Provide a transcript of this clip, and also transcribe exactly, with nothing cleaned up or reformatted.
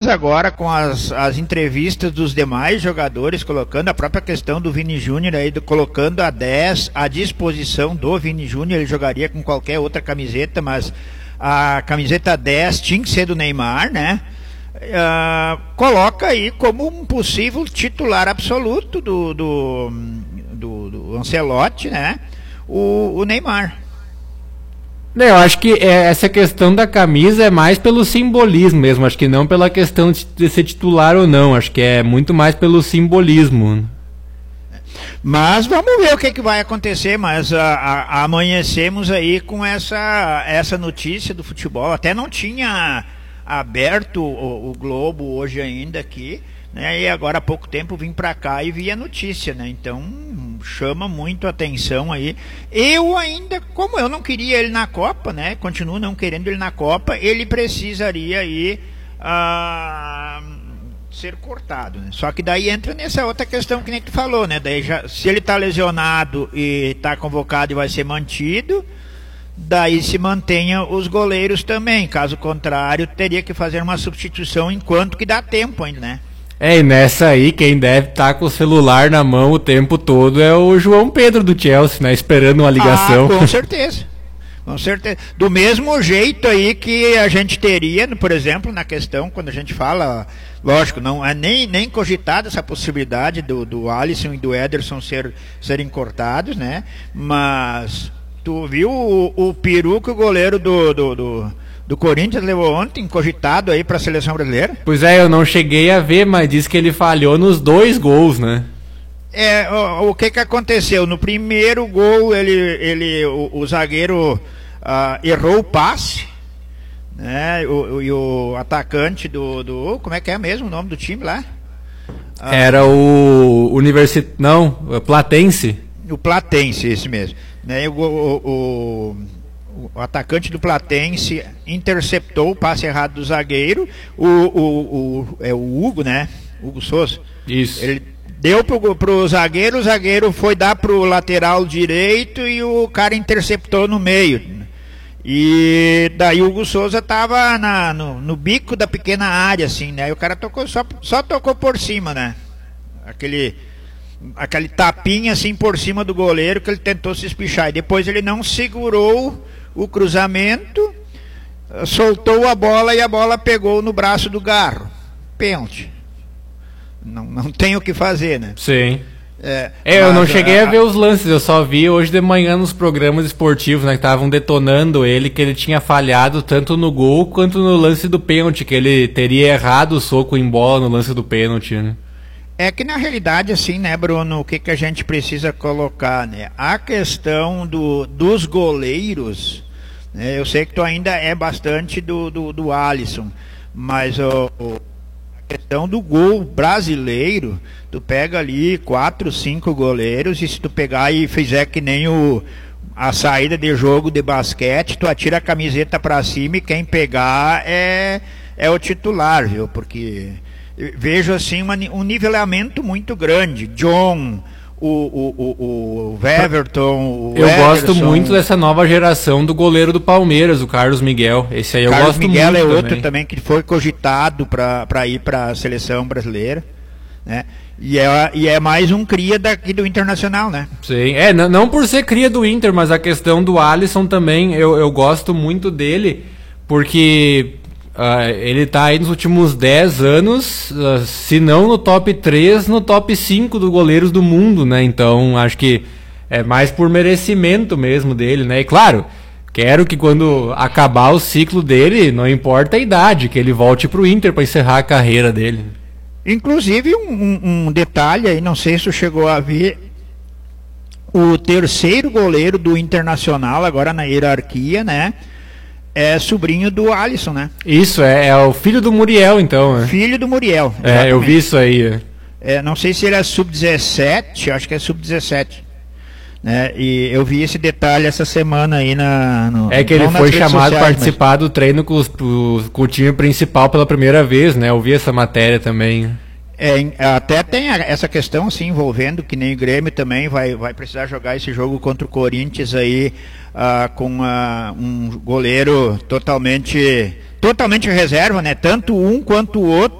agora com as, as entrevistas dos demais jogadores, colocando a própria questão do Vini Júnior aí, do, colocando a dez à disposição do Vini Júnior, ele jogaria com qualquer outra camiseta, mas a camiseta dez tinha que ser do Neymar, né? Uh, coloca aí como um possível titular absoluto do, do, do, do Ancelotti, né? O, o Neymar. Eu acho que essa questão da camisa é mais pelo simbolismo mesmo, acho que não pela questão de ser titular ou não, acho que é muito mais pelo simbolismo. Mas vamos ver o que, que vai acontecer, mas a, a, amanhecemos aí com essa, essa notícia do futebol, até não tinha aberto o, o Globo hoje ainda aqui, né, e agora há pouco tempo vim para cá e vi a notícia, né, então chama muito a atenção aí. Eu ainda, como eu não queria ele na Copa, né, continuo não querendo ele na Copa, ele precisaria aí ah, ser cortado, né? Só que daí entra nessa outra questão que nem tu falou, né, daí já, se ele tá lesionado e tá convocado e vai ser mantido, daí se mantenha os goleiros também, caso contrário teria que fazer uma substituição enquanto que dá tempo ainda, né? É, e nessa aí, quem deve estar tá com o celular na mão o tempo todo é o João Pedro do Chelsea, né? Esperando uma ligação. Ah, com certeza. Com certeza. Do mesmo jeito aí que a gente teria, por exemplo, na questão, quando a gente fala, lógico, não é nem, nem cogitada essa possibilidade do, do Alisson e do Ederson ser, serem cortados, né? Mas tu viu o, o peru que o goleiro do... do, do do Corinthians levou ontem, cogitado aí para a seleção brasileira? Pois é, eu não cheguei a ver, mas disse que ele falhou nos dois gols, né? É, o, o que que aconteceu? No primeiro gol, ele, ele, o, o zagueiro uh, errou o passe, né? O, o, e o atacante do, do... Como é que é mesmo o nome do time lá? Uh, Era o Universi... Não, Platense. O Platense, esse mesmo. Né? O... o, o O atacante do Platense interceptou o passe errado do zagueiro, o, o, o, é o Hugo, né? Hugo Souza. Isso. Ele deu pro, pro zagueiro, o zagueiro foi dar pro lateral direito e o cara interceptou no meio. E daí o Hugo Souza tava na, no, no bico da pequena área, assim, né? E o cara tocou, só, só tocou por cima, né? Aquele... aquele tapinha assim por cima do goleiro que ele tentou se espichar. E depois ele não segurou o cruzamento, soltou a bola e a bola pegou no braço do Garro. Pênalti. Não, não tem o que fazer, né? Sim. É, é eu não cheguei a, a ver os lances, eu só vi hoje de manhã nos programas esportivos, né, que estavam detonando ele, que ele tinha falhado tanto no gol quanto no lance do pênalti, que ele teria errado o soco em bola no lance do pênalti, né? É que na realidade, assim, né, Bruno, o que, que a gente precisa colocar, né? A questão do, dos goleiros, né, eu sei que tu ainda é bastante do, do, do Alisson, mas o, o, a questão do gol brasileiro, tu pega ali quatro, cinco goleiros, e se tu pegar e fizer que nem o, a saída de jogo de basquete, tu atira a camiseta pra cima e quem pegar é, é o titular, viu? Porque... vejo assim uma, um nivelamento muito grande. John, o, o, o, o Weverton, o eu Ederson. Gosto muito dessa nova geração do goleiro do Palmeiras, o Carlos Miguel. Esse aí eu Carlos gosto Miguel muito. é outro também. também que foi cogitado para ir para a seleção brasileira, né? E é, e é mais um cria daqui do Internacional, né? Sim, é, não, não por ser cria do Inter, mas a questão do Alisson também, eu, eu gosto muito dele, porque... Uh, ele tá aí nos últimos dez anos, uh, se não no top três, no top cinco dos goleiros do mundo, né? Então, acho que é mais por merecimento mesmo dele, né? E claro, quero que quando acabar o ciclo dele, não importa a idade, que ele volte pro Inter para encerrar a carreira dele. Inclusive, um, um, um detalhe aí, não sei se você chegou a ver, o terceiro goleiro do Internacional, agora na hierarquia, né? É sobrinho do Alisson, né? Isso, é, é o filho do Muriel, então. Né? Filho do Muriel. Exatamente. É, eu vi isso aí. É, não sei se ele é sub dezessete, acho que é sub dezessete. Né? E eu vi esse detalhe essa semana aí na... No, é que ele foi chamado para participar mas... do treino com, os, com o time principal pela primeira vez, né? Eu vi essa matéria também. É, até tem essa questão assim envolvendo que nem o Grêmio também vai, vai precisar jogar esse jogo contra o Corinthians aí uh, com uh, um goleiro totalmente totalmente reserva, né? Tanto um quanto o outro